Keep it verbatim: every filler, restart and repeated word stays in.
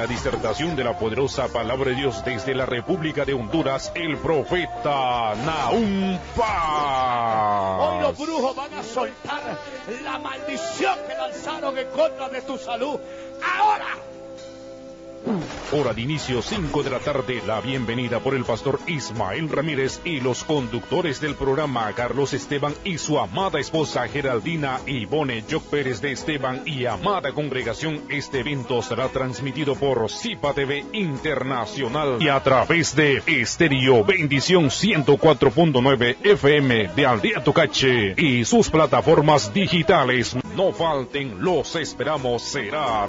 disertación de la poderosa palabra de Dios desde la República de Honduras, el profeta Nahum Paz. Hoy los brujos van a soltar la maldición que lanzaron en contra de tu salud. Ahora. Hora de inicio, cinco de la tarde. La bienvenida por el pastor Ismael Ramírez y los conductores del programa, Carlos Esteban y su amada esposa Geraldina Ivone Joc Pérez de Esteban y amada congregación. Este evento será transmitido por Zipa T V Internacional y a través de Estéreo Bendición ciento cuatro punto nueve F M de Aldea Tocache y sus plataformas digitales. No falten, los esperamos, será